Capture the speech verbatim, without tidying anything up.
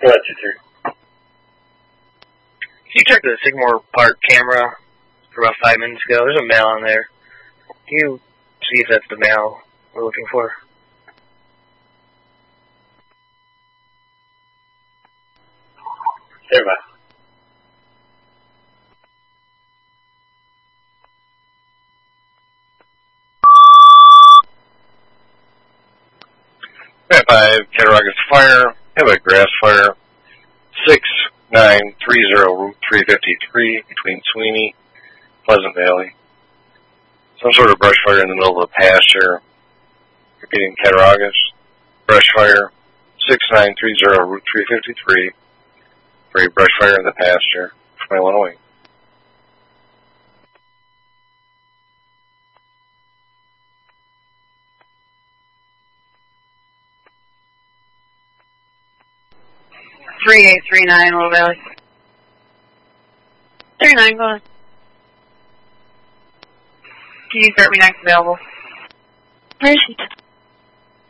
Go ahead, two three. Can you check the Sigmore Park camera for about five minutes ago? There's a male on there. Can you see if that's the male we're looking for? There, bye. Five, Cattaraugus Fire, have a grass fire, six nine three zero Route three fifty-three between Sweeney, Pleasant Valley. Some sort of brush fire in the middle of a pasture. Repeating, Cattaraugus, brush fire, six nine three zero Route three fifty-three, for a brush fire in the pasture from Illinois. three eight three nine, Little Valley. three nine, go on. Can you start me next available? Where is she?